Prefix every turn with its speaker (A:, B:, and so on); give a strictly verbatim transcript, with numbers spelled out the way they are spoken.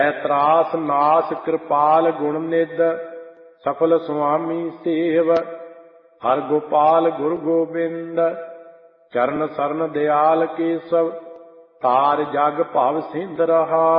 A: ਤਰਾਸ ਨਾਸ ਕਿਰਪਾਲ ਗੁਣ ਨਿਧ ਸਫਲ ਸੁਆਮੀ ਸੇਵ ਹਰ ਗੋਪਾਲ ਗੁਰ ਗੋਬਿੰਦ ਚਰਨ ਸਰਨ ਦਿਆਲ ਕੇਸਵ ਤਾਰ ਜਗ ਭਵ ਸਿੰਧ ਰਹਾ।